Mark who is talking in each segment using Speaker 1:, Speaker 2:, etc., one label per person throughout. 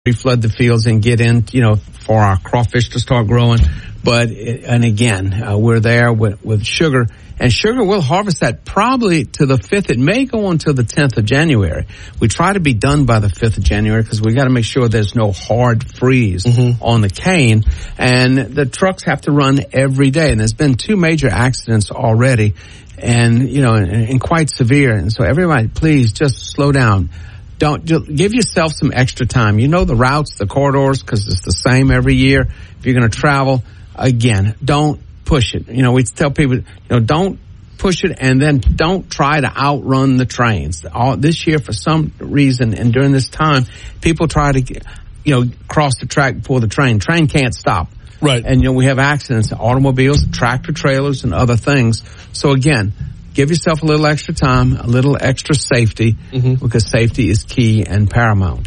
Speaker 1: reflood the fields and get in, for our crawfish to start growing. And again, we're there with sugar. And sugar, we'll harvest that probably to the 5th. It may go until the 10th of January. We try to be done by the 5th of January because we got to make sure there's no hard freeze on the cane. And the trucks have to run every day. And there's been 2 major accidents already and quite severe. And so everybody, please just slow down. Don't give yourself some extra time. You know the routes, the corridors, because it's the same every year. If you're going to travel, again, don't push it. We tell people, don't push it, and then don't try to outrun the trains. This year, for some reason, and during this time, people try to, cross the track before the train. Train can't stop.
Speaker 2: Right.
Speaker 1: And, we have accidents, automobiles, tractor trailers, and other things. So, again, give yourself a little extra time, a little extra safety, because safety is key and paramount.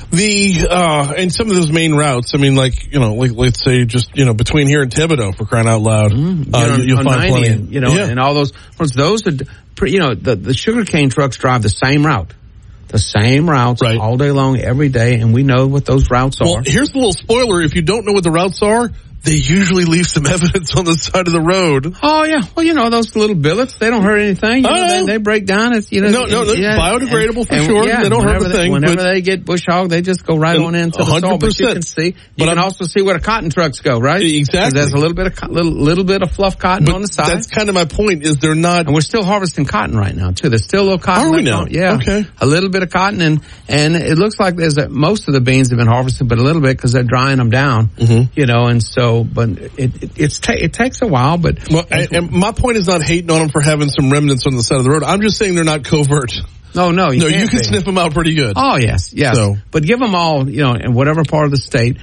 Speaker 2: And some of those main routes, let's say just, between here and Thibodaux, for crying out loud, you'll find plenty.
Speaker 1: And all those are, the sugarcane trucks drive the same route. The same routes all day long, every day, and we know what those routes are.
Speaker 2: Well, here's a little spoiler. If you don't know what the routes are, they usually leave some evidence on the side of the road.
Speaker 1: Oh, yeah. Well, those little billets, they don't hurt anything. They break down. It's,
Speaker 2: No, biodegradable for sure. They don't hurt the thing.
Speaker 1: Whenever they get bush hog, they just go right on into the soil. But you can see, you can also see where the cotton trucks go, right?
Speaker 2: Exactly.
Speaker 1: There's a little bit of fluff cotton on the side.
Speaker 2: That's kind of my point, is they're not.
Speaker 1: And we're still harvesting cotton right now, too. There's still a little cotton.
Speaker 2: Are we now?
Speaker 1: Yeah.
Speaker 2: Okay.
Speaker 1: A little bit of cotton, and it looks like most of the beans have been harvested, but a little bit because they're drying them down, and so, but it takes a while, but.
Speaker 2: Well, and my point is not hating on them for having some remnants on the side of the road. I'm just saying they're not covert.
Speaker 1: No, you
Speaker 2: can sniff them out pretty good.
Speaker 1: Oh, yes. So. But give them all, in whatever part of the state,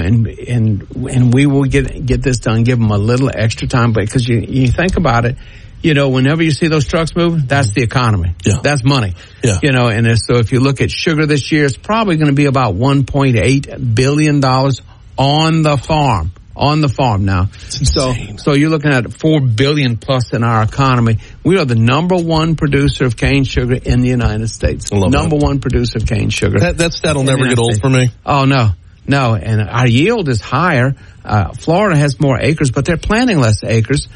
Speaker 1: and we will get this done. Give them a little extra time, because you think about it, whenever you see those trucks moving, that's the economy.
Speaker 2: Yeah.
Speaker 1: That's money.
Speaker 2: Yeah.
Speaker 1: And so if you look at sugar this year, it's probably going to be about $1.8 billion on the farm. Now. So you're looking at $4 billion plus in our economy. We are the number 1 producer of cane sugar in the United States. Number 1 producer of cane sugar.
Speaker 2: That stat'll never get old for me.
Speaker 1: Oh, no. And our yield is higher. Florida has more acres, but they're planting less acres.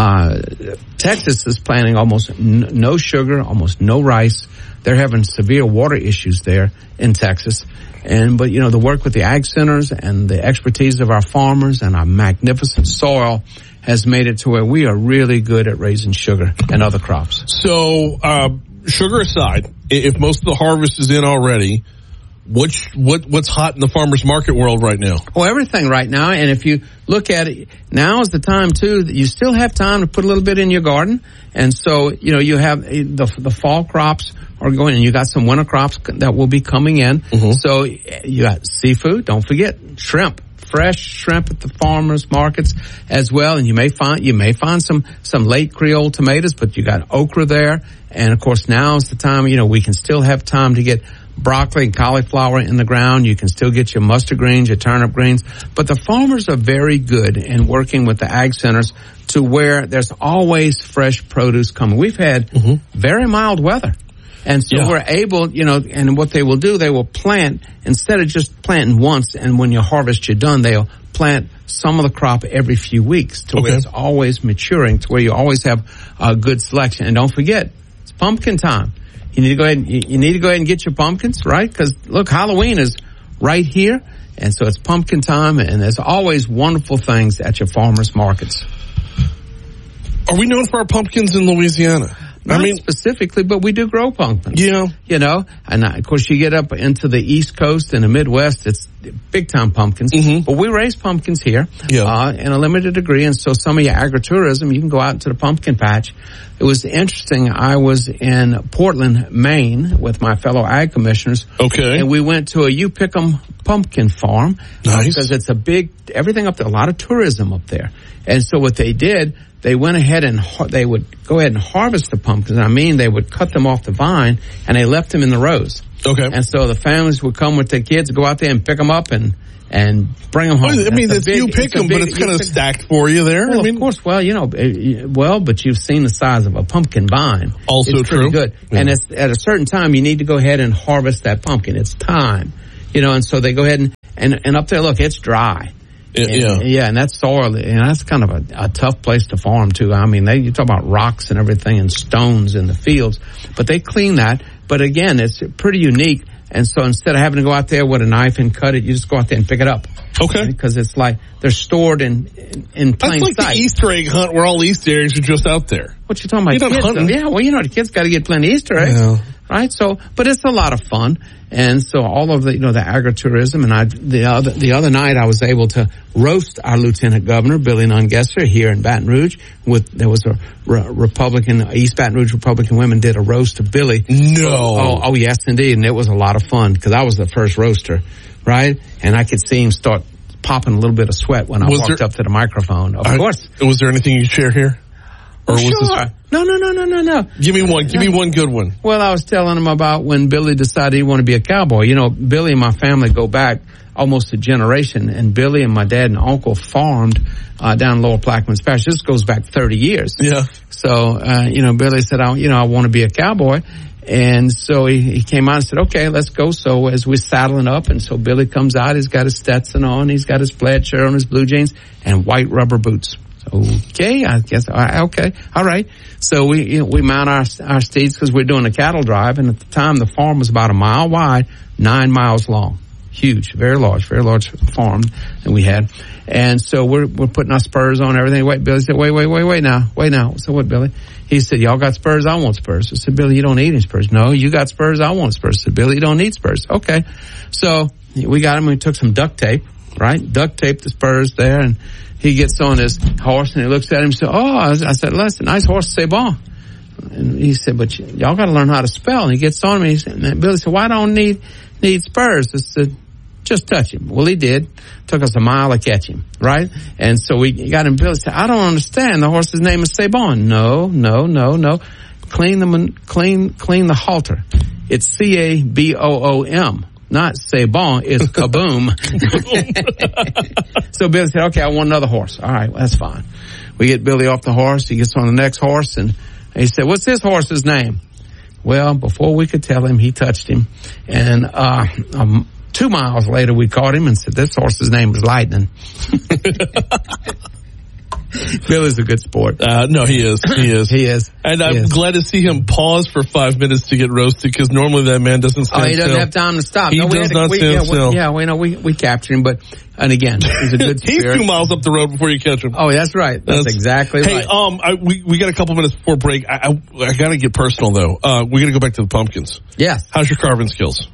Speaker 1: Texas is planting almost no sugar, almost no rice. They're having severe water issues there in Texas. But the work with the ag centers and the expertise of our farmers and our magnificent soil has made it to where we are really good at raising sugar and other crops.
Speaker 2: So, sugar aside, if most of the harvest is in already, what's hot in the farmer's market world right now?
Speaker 1: Well, everything right now. And if you look at it, now is the time too. You still have time to put a little bit in your garden. And so, you have the fall crops are going, and you got some winter crops that will be coming in. So you got seafood. Don't forget shrimp, fresh shrimp at the farmers markets as well. And you may find some late Creole tomatoes, but you got okra there. And of course, now is the time. We can still have time to get broccoli and cauliflower in the ground. You can still get your mustard greens, your turnip greens. But the farmers are very good in working with the ag centers to where there's always fresh produce coming. We've had very mild weather. And so we're able, and what they will do, they will plant, instead of just planting once, and when you harvest, you're done, they'll plant some of the crop every few weeks to where it's always maturing, to where you always have a good selection. And don't forget, it's pumpkin time. You need to go ahead and get your pumpkins, right? Because look, Halloween is right here, and so it's pumpkin time, and there's always wonderful things at your farmers markets.
Speaker 2: Are we known for our pumpkins in Louisiana?
Speaker 1: Not specifically, but we do grow pumpkins.
Speaker 2: Yeah.
Speaker 1: And of course you get up into the East Coast and the Midwest, it's big time pumpkins. But we raise pumpkins here, in a limited degree. And so some of your agritourism, you can go out into the pumpkin patch. It was interesting. I was in Portland, Maine with my fellow ag commissioners.
Speaker 2: Okay.
Speaker 1: And we went to a You Pick 'em pumpkin farm.
Speaker 2: Nice.
Speaker 1: Because it's everything up there, a lot of tourism up there. And so what they did, they went ahead and they would go ahead and harvest the pumpkins. They would cut them off the vine, and they left them in the rows.
Speaker 2: Okay.
Speaker 1: And so the families would come with their kids, go out there and pick them up and bring them home.
Speaker 2: You pick them, but it's kind of stacked for you there.
Speaker 1: Well, of course. Well, but you've seen the size of a pumpkin vine.
Speaker 2: Also
Speaker 1: it's
Speaker 2: true.
Speaker 1: Good. Yeah. And at a certain time, you need to go ahead and harvest that pumpkin. It's time. and so they go ahead and up there, look, it's dry. And that's soil, and that's kind of a tough place to farm too. I mean, you talk about rocks and everything and stones in the fields, but they clean that. But again, it's pretty unique. And so instead of having to go out there with a knife and cut it, you just go out there and pick it up.
Speaker 2: Okay.
Speaker 1: Because it's like they're stored in plain sight.
Speaker 2: That's like the Easter egg hunt where all Easter eggs are just out there.
Speaker 1: What you talking about? Kids, yeah, well, the kids got to get plenty of Easter eggs.
Speaker 2: Yeah.
Speaker 1: Right? So, but it's a lot of fun. And so all of the, the agritourism, and the other night I was able to roast our Lieutenant Governor, Billy Nungesser, here in Baton Rouge. There was a East Baton Rouge Republican women did a roast of Billy.
Speaker 2: No.
Speaker 1: Oh, yes, indeed. And it was a lot of fun because I was the first roaster, right? And I could see him start popping a little bit of sweat when I walked up to the microphone. Of course.
Speaker 2: Was there anything you could share here? Or
Speaker 1: sure. No.
Speaker 2: Give me one good one.
Speaker 1: Well, I was telling him about when Billy decided he wanted to be a cowboy. Billy and my family go back almost a generation, and Billy and my dad and uncle farmed down Lower Plaquemines Parish. This goes back 30 years.
Speaker 2: Yeah.
Speaker 1: So, Billy said, I want to be a cowboy. And so he came out and said, okay, let's go. So as we're saddling up, and so Billy comes out, he's got his Stetson on, he's got his plaid shirt on, his blue jeans, and white rubber boots. Okay, I guess. Okay, all right. So we mount our steeds because we're doing a cattle drive, and at the time the farm was about a mile wide, 9 miles long, huge, very large farm that we had. And so we're putting our spurs on, everything. Billy said, wait now. So what, Billy? He said, y'all got spurs? I want spurs. I said, Billy, you don't need any spurs. No, you got spurs? I want spurs. I said, Billy, you don't need spurs. Okay. So we got him. We took some duct tape, right? Duct tape the spurs there, and he gets on his horse and he looks at him and says, I said, listen, nice horse, c'est bon. And he said, but y'all got to learn how to spell. And he gets on me and Billy said, why don't need spurs? I said, just touch him. Well, he did. Took us a mile to catch him, right? And so we got him. Billy said, I don't understand. The horse's name is C'est Bon. No. Clean the halter. It's CABOOM. Not C'est Bon, it's Kaboom. So Billy said, okay, I want another horse. All right, well, that's fine. We get Billy off the horse. He gets on the next horse, and he said, what's this horse's name? Well, before we could tell him, he touched him. And 2 miles later, we caught him and said, this horse's name is Lightning. Billy's a good sport.
Speaker 2: No, he is.
Speaker 1: He is.
Speaker 2: And I'm glad to see him pause for 5 minutes to get roasted, because normally that man doesn't stand still.
Speaker 1: He doesn't have time to stop.
Speaker 2: He does not stand still.
Speaker 1: We captured him, and again, he's a good spirit.
Speaker 2: He's 2 miles up the road before you catch him.
Speaker 1: Oh, that's right. That's exactly right.
Speaker 2: Hey, we got a couple minutes before break. I got to get personal, though. We got to go back to the pumpkins.
Speaker 1: Yes.
Speaker 2: How's your carving skills?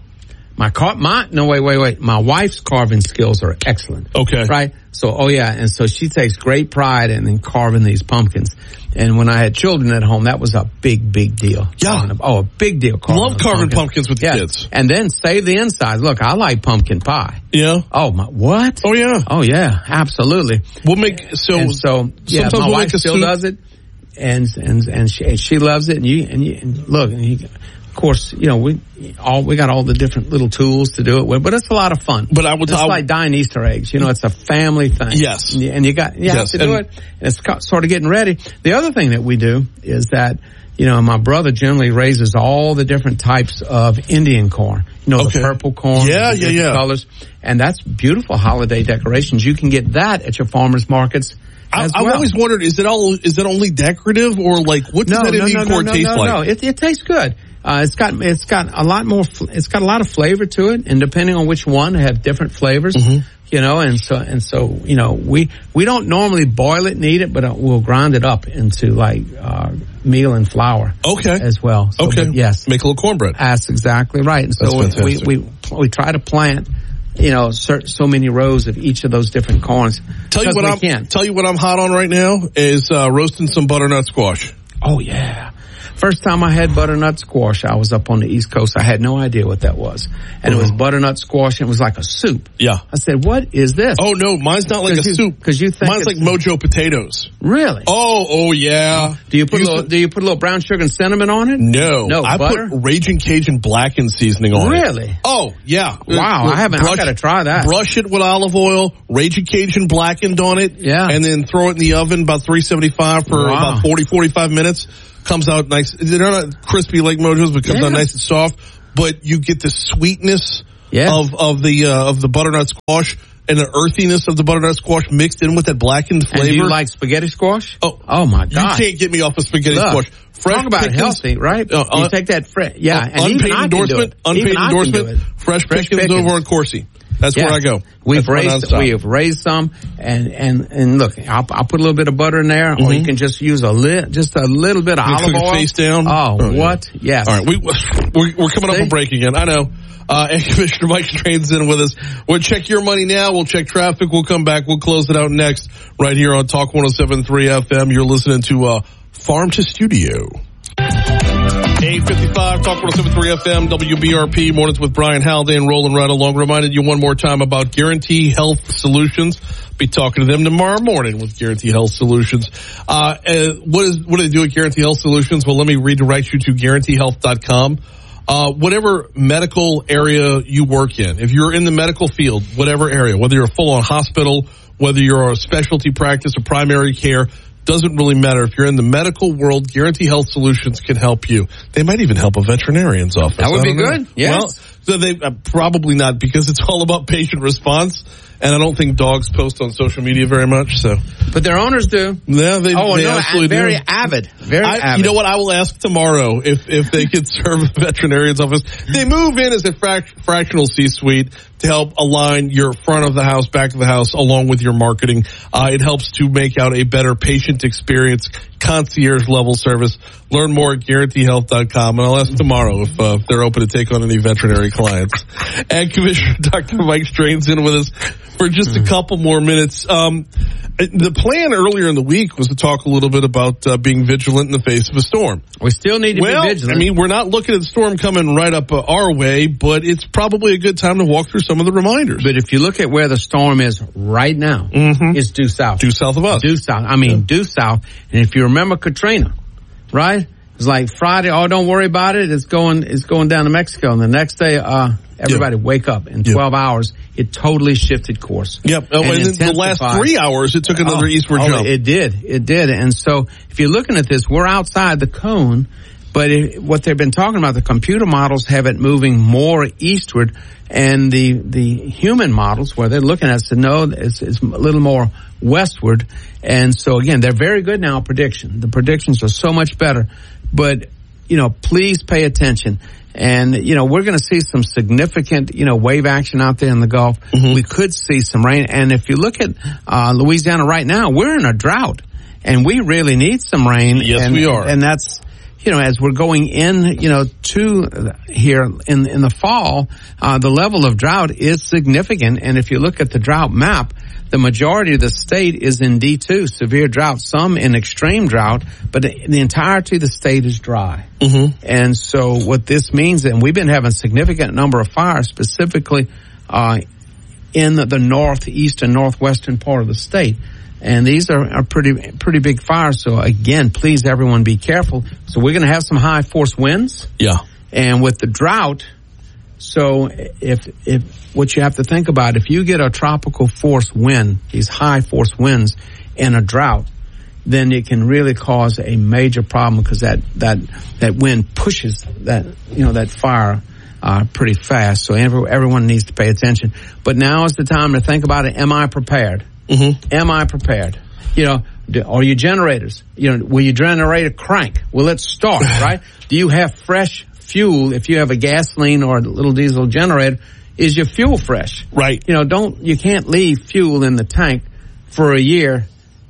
Speaker 1: My wife's carving skills are excellent.
Speaker 2: Okay.
Speaker 1: Right? So, and so she takes great pride in carving these pumpkins. And when I had children at home, that was a big deal.
Speaker 2: Yeah.
Speaker 1: A big deal.
Speaker 2: Love carving pumpkins with the kids.
Speaker 1: And then save the insides. Look, I like pumpkin pie.
Speaker 2: Yeah.
Speaker 1: Oh, what?
Speaker 2: Oh, yeah.
Speaker 1: Oh, yeah. Absolutely.
Speaker 2: We'll make,
Speaker 1: my wife still does it. And she loves it. Of course, we got all the different little tools to do it with, but it's a lot of fun. But it's like dyeing Easter eggs. It's a family thing.
Speaker 2: Yes.
Speaker 1: And you have to do it. And it's sort of getting ready. The other thing that we do is that, my brother generally raises all the different types of Indian corn. The purple corn.
Speaker 2: Yeah.
Speaker 1: Colors. And that's beautiful holiday decorations. You can get that at your farmers markets. I've
Speaker 2: always wondered, is it only decorative, or what does that Indian corn taste like?
Speaker 1: No, it tastes good. It's got a lot more. It's got a lot of flavor to it, and depending on which one, they have different flavors. Mm-hmm. We don't normally boil it and eat it, but we'll grind it up into meal and flour.
Speaker 2: Okay.
Speaker 1: As well. So,
Speaker 2: okay.
Speaker 1: Yes.
Speaker 2: Make a little cornbrat.
Speaker 1: That's exactly right. And so we try to plant, so many rows of each of those different corns.
Speaker 2: Tell you what I'm hot on right now is roasting some butternut squash.
Speaker 1: Oh yeah. First time I had butternut squash, I was up on the East Coast. I had no idea what that was. And it was butternut squash, and it was like a soup.
Speaker 2: Yeah.
Speaker 1: I said, what is this?
Speaker 2: Oh, no, mine's not like a soup.
Speaker 1: Because you think
Speaker 2: mine's like Mojo potatoes.
Speaker 1: Really?
Speaker 2: Oh, yeah.
Speaker 1: Do you put a little brown sugar and cinnamon on it?
Speaker 2: No. I
Speaker 1: butter?
Speaker 2: put Raging Cajun blackened seasoning on it.
Speaker 1: Really?
Speaker 2: Oh, yeah.
Speaker 1: Wow, I haven't. I got to try that.
Speaker 2: Brush it with olive oil, Raging Cajun blackened on it.
Speaker 1: Yeah.
Speaker 2: And then throw it in the oven about 375 for about 45 minutes. Comes out nice. They're not crispy like Mojo's, but comes out nice and soft. But you get the sweetness of the butternut squash and the earthiness of the butternut squash mixed in with that blackened flavor.
Speaker 1: And do you like spaghetti squash?
Speaker 2: Oh
Speaker 1: my God!
Speaker 2: You can't get me off of spaghetti squash.
Speaker 1: Fresh talk about pickens, healthy, right? You take that
Speaker 2: unpaid endorsement. Fresh pickens over on Corsi. That's where I go.
Speaker 1: We have raised some, and look, I'll put a little bit of butter in there, or you can just use a little bit of olive oil.
Speaker 2: Face down.
Speaker 1: What? Yes.
Speaker 2: All right, we're coming up on break again. I know. And Commissioner Mike Strain's in with us. We'll check your money now. We'll check traffic. We'll come back. We'll close it out next right here on Talk 107.3 FM. You're listening to Farm to Studio. 8:55, Talk 107.3 FM, WBRP, Mornings with Brian Haldane, rolling right along. Reminded you one more time about Guarantee Health Solutions. Be talking to them tomorrow morning with Guarantee Health Solutions. What do they do at Guarantee Health Solutions? Well, let me redirect you to guaranteehealth.com. Whatever medical area you work in, if you're in the medical field, whatever area, whether you're a full-on hospital, whether you're a specialty practice or primary care, doesn't really matter. If you're in the medical world, Guarantee Health Solutions can help you. They might even help a veterinarian's office.
Speaker 1: That would be good. Yes.
Speaker 2: Well, so they probably not, because it's all about patient response. And I don't think dogs post on social media very much. So,
Speaker 1: but their owners do.
Speaker 2: Yeah, they absolutely
Speaker 1: very
Speaker 2: do.
Speaker 1: Avid. Avid.
Speaker 2: You know what? I will ask tomorrow if they could serve a veterinarian's office. They move in as a fractional C-suite to help align your front of the house, back of the house, along with your marketing. It helps to make out a better patient experience, concierge level service. Learn more at guaranteehealth.com. And I'll ask tomorrow if they're open to take on any veterinary clients. And Commissioner Dr. Mike Strain's in with us for just a couple more minutes. The plan earlier in the week was to talk a little bit about being vigilant in the face of a storm.
Speaker 1: We still need to be vigilant.
Speaker 2: I mean, we're not looking at the storm coming right up our way, but it's probably a good time to walk through some of the reminders.
Speaker 1: But if you look at where the storm is right now, it's due south.
Speaker 2: Due south of us.
Speaker 1: Due south. I mean, due south. And if you remember Katrina, right? It's like Friday, don't worry about it. It's going down to Mexico. And the next day, everybody wake up. In 12 hours, it totally shifted course.
Speaker 2: Yep. And in the last 3 hours, it took another eastward jump.
Speaker 1: It did. And so if you're looking at this, we're outside the cone, but what they've been talking about, the computer models have it moving more eastward, and the human models, where they're looking at it, said, no, it's a little more westward. And so again, they're very good now at prediction. The predictions are so much better. But, please pay attention. And, we're going to see some significant, wave action out there in the Gulf. We could see some rain. And if you look at Louisiana right now, we're in a drought. And we really need some rain.
Speaker 2: Yes, we are.
Speaker 1: And that's, as we're going in, to here in the fall, the level of drought is significant. And if you look at the drought map, the majority of the state is in D2, severe drought, some in extreme drought, but the entirety of the state is dry. And so what this means, and we've been having a significant number of fires, specifically in the northeast and northwestern part of the state. And these are pretty big fires. So again, please everyone be careful. So we're going to have some high force winds.
Speaker 2: Yeah.
Speaker 1: And with the drought, so if what you have to think about, if you get a tropical force wind, these high force winds in a drought, then it can really cause a major problem, because that wind pushes that fire pretty fast. So everyone needs to pay attention. But now is the time to think about it. Am I prepared? Am I prepared? Are your generators? Will your generator crank? Will it start, right? Do you have fresh fuel? If you have a gasoline or a little diesel generator, is your fuel fresh?
Speaker 2: Right.
Speaker 1: You can't leave fuel in the tank for a year,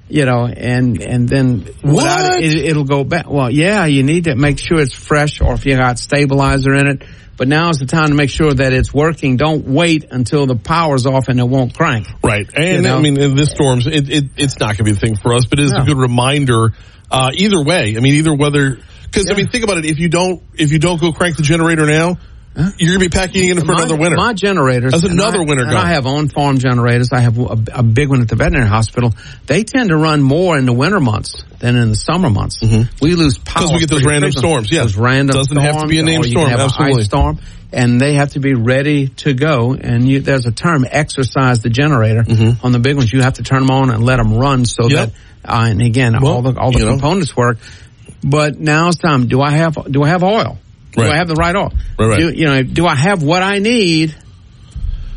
Speaker 1: and then it'll go back. Well, yeah, you need to make sure it's fresh, or if you got stabilizer in it. But now is the time to make sure that it's working. Don't wait until the power's off and it won't crank.
Speaker 2: Right. And I mean, in this storms, it's not going to be the thing for us, but it is a good reminder, either way. I mean, either whether, because I mean, think about it. If you don't go crank the generator now, you're going to be packing in for another winter.
Speaker 1: My generators.
Speaker 2: That's another winter going.
Speaker 1: I have on-farm generators. I have a big one at the veterinary hospital. They tend to run more in the winter months than in the summer months. We lose power.
Speaker 2: Because we get those random storms. Yeah.
Speaker 1: Those random storms.
Speaker 2: Doesn't have to be a named storm. Absolutely.
Speaker 1: Ice storm. And they have to be ready to go. And there's a term, exercise the generator. On the big ones, you have to turn them on and let them run so that, and again, all the components work. But now it's time. Do I have oil? Do I have the right oil?
Speaker 2: Right.
Speaker 1: Do I have what I need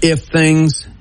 Speaker 1: if things